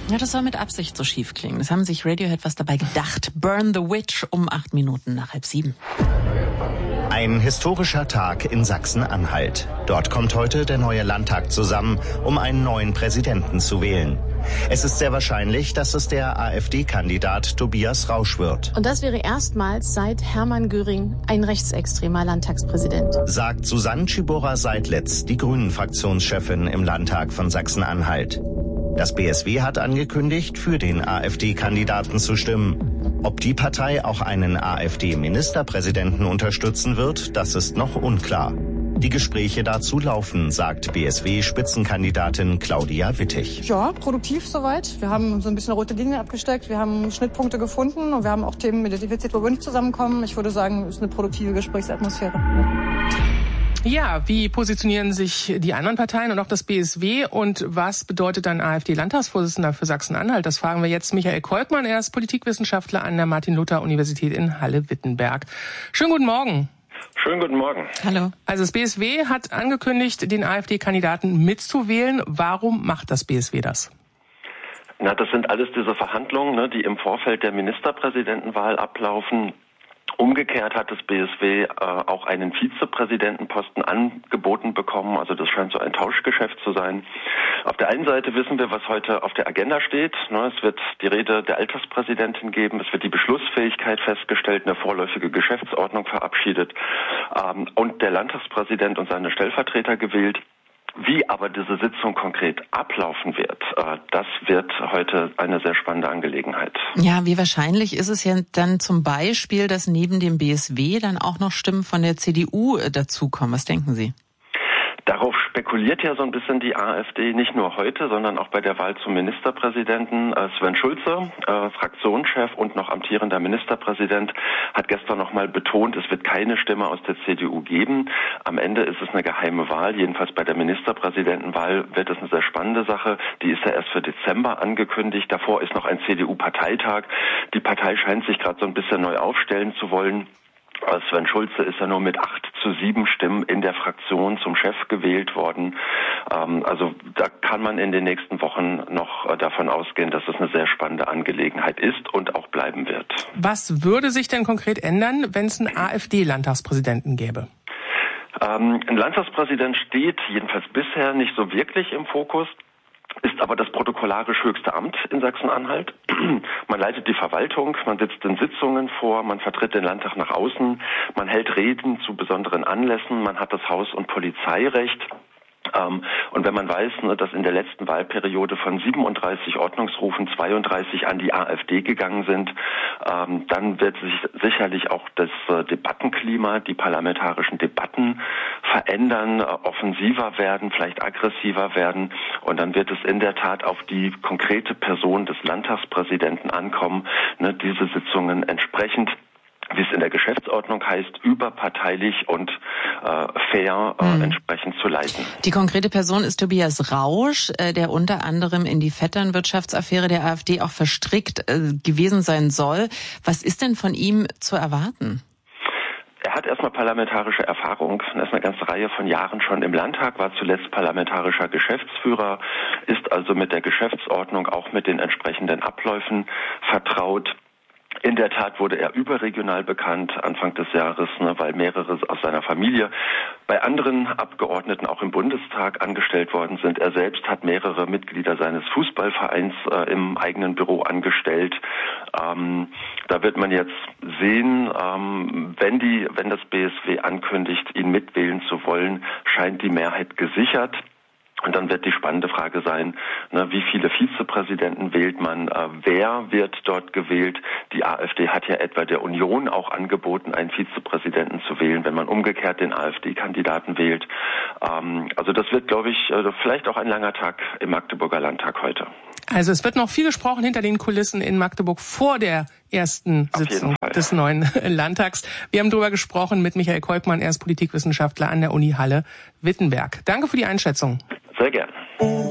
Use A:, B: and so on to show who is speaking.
A: Ja, das soll mit Absicht so schief klingen. Das haben sich Radiohead was dabei gedacht. Burn the Witch um 8 Minuten nach 6:30.
B: Ein historischer Tag in Sachsen-Anhalt. Dort kommt heute der neue Landtag zusammen, um einen neuen Präsidenten zu wählen. Es ist sehr wahrscheinlich, dass es der AfD-Kandidat Tobias Rausch wird.
C: Und das wäre erstmals seit Hermann Göring ein rechtsextremer Landtagspräsident.
B: Sagt Susanne Tschiborra-Seidlitz, die Grünen-Fraktionschefin im Landtag von Sachsen-Anhalt. Das BSW hat angekündigt, für den AfD-Kandidaten zu stimmen. Ob die Partei auch einen AfD-Ministerpräsidenten unterstützen wird, das ist noch unklar. Die Gespräche dazu laufen, sagt BSW-Spitzenkandidatin Claudia Wittig.
D: Ja, produktiv soweit. Wir haben so ein bisschen rote Linien abgesteckt, wir haben Schnittpunkte gefunden und wir haben auch Themen identifiziert, wo wir nicht zusammenkommen. Ich würde sagen, es ist eine produktive Gesprächsatmosphäre.
E: Ja, wie positionieren sich die anderen Parteien und auch das BSW und was bedeutet dann AfD-Landtagsvorsitzender für Sachsen-Anhalt? Das fragen wir jetzt Michael Kolkmann. Er ist Politikwissenschaftler an der Martin-Luther-Universität in Halle-Wittenberg. Schönen guten Morgen.
F: Schönen guten Morgen.
A: Hallo.
E: Also das BSW hat angekündigt, den AfD-Kandidaten mitzuwählen. Warum macht das BSW das?
F: Na, das sind alles diese Verhandlungen, die im Vorfeld der Ministerpräsidentenwahl ablaufen. Umgekehrt hat das BSW auch einen Vizepräsidentenposten angeboten bekommen. Also das scheint so ein Tauschgeschäft zu sein. Auf der einen Seite wissen wir, was heute auf der Agenda steht. Es wird die Rede der Alterspräsidentin geben. Es wird die Beschlussfähigkeit festgestellt, eine vorläufige Geschäftsordnung verabschiedet und der Landtagspräsident und seine Stellvertreter gewählt. Wie aber diese Sitzung konkret ablaufen wird, das wird heute eine sehr spannende Angelegenheit.
A: Ja, wie wahrscheinlich ist es ja dann zum Beispiel, dass neben dem BSW dann auch noch Stimmen von der CDU dazukommen? Was denken Sie?
F: Darauf spekuliert ja so ein bisschen die AfD, nicht nur heute, sondern auch bei der Wahl zum Ministerpräsidenten. Sven Schulze, Fraktionschef und noch amtierender Ministerpräsident, hat gestern noch mal betont, es wird keine Stimme aus der CDU geben. Am Ende ist es eine geheime Wahl. Jedenfalls bei der Ministerpräsidentenwahl wird es eine sehr spannende Sache. Die ist ja erst für Dezember angekündigt. Davor ist noch ein CDU-Parteitag. Die Partei scheint sich gerade so ein bisschen neu aufstellen zu wollen. Sven Schulze ist ja nur mit 8:7 Stimmen in der Fraktion zum Chef gewählt worden. Also da kann man in den nächsten Wochen noch davon ausgehen, dass es eine sehr spannende Angelegenheit ist und auch bleiben wird.
E: Was würde sich denn konkret ändern, wenn es einen AfD-Landtagspräsidenten gäbe?
F: Ein Landtagspräsident steht jedenfalls bisher nicht so wirklich im Fokus. Ist aber das protokollarisch höchste Amt in Sachsen-Anhalt. Man leitet die Verwaltung, man sitzt in Sitzungen vor, man vertritt den Landtag nach außen, man hält Reden zu besonderen Anlässen, man hat das Haus- und Polizeirecht. Und wenn man weiß, dass in der letzten Wahlperiode von 37 Ordnungsrufen 32 an die AfD gegangen sind, dann wird sich sicherlich auch das Debattenklima, die parlamentarischen Debatten verändern, offensiver werden, vielleicht aggressiver werden. Und dann wird es in der Tat auf die konkrete Person des Landtagspräsidenten ankommen, diese Sitzungen entsprechend, wie es in der Geschäftsordnung heißt, überparteilich und fair entsprechend zu leiten.
A: Die konkrete Person ist Tobias Rausch, der unter anderem in die Vetternwirtschaftsaffäre der AfD auch verstrickt gewesen sein soll. Was ist denn von ihm zu erwarten?
F: Er hat erstmal parlamentarische Erfahrung, er ist eine ganze Reihe von Jahren schon im Landtag, war zuletzt parlamentarischer Geschäftsführer, ist also mit der Geschäftsordnung, auch mit den entsprechenden Abläufen vertraut. In der Tat wurde er überregional bekannt Anfang des Jahres, weil mehrere aus seiner Familie bei anderen Abgeordneten auch im Bundestag angestellt worden sind. Er selbst hat mehrere Mitglieder seines Fußballvereins im eigenen Büro angestellt. Da wird man jetzt sehen, wenn das BSW ankündigt, ihn mitwählen zu wollen, scheint die Mehrheit gesichert. Und dann wird die spannende Frage sein, wie viele Vizepräsidenten wählt man, wer wird dort gewählt? Die AfD hat ja etwa der Union auch angeboten, einen Vizepräsidenten zu wählen, wenn man umgekehrt den AfD-Kandidaten wählt. Also das wird, glaube ich, vielleicht auch ein langer Tag im Magdeburger Landtag heute.
E: Also es wird noch viel gesprochen hinter den Kulissen in Magdeburg vor der ersten Sitzung des neuen Landtags. Wir haben darüber gesprochen mit Michael Kolkmann, er ist Politikwissenschaftler an der Uni Halle-Wittenberg. Danke für die Einschätzung.
F: Sehr gerne.